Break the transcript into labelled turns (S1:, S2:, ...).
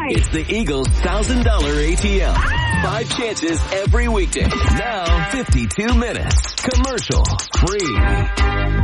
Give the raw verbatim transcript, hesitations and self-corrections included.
S1: right.
S2: It's the Eagles one thousand dollars A T M. Five chances every weekday. Now fifty-two minutes. Commercial free.